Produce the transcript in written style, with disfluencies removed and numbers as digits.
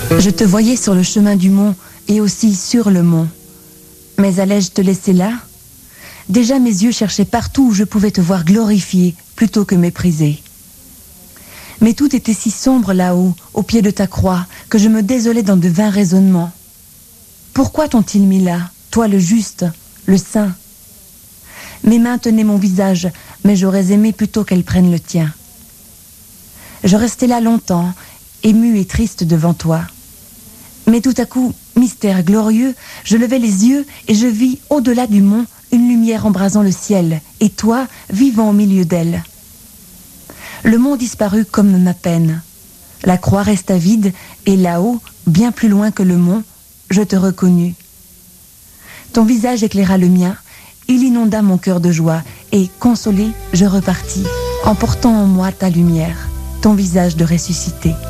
Je te voyais sur le chemin du mont et aussi sur le mont. Mais allais-je te laisser là? Déjà mes yeux cherchaient partout où je pouvais te voir glorifié plutôt que méprisé. Mais tout était si sombre là-haut, au pied de ta croix, que je me désolais dans de vains raisonnements. Pourquoi t'ont-ils mis là, toi le juste, le saint? Mes mains tenaient mon visage, mais j'aurais aimé plutôt qu'elles prennent le tien. Je restais là longtemps, ému et triste devant toi. Mais tout à coup, mystère glorieux, je levai les yeux et je vis au-delà du mont une lumière embrasant le ciel, et toi, vivant au milieu d'elle. Le mont disparut comme ma peine. La croix resta vide, et là-haut, bien plus loin que le mont, je te reconnus. Ton visage éclaira le mien, il inonda mon cœur de joie, et consolé, je repartis, en portant en moi ta lumière, ton visage de ressuscité.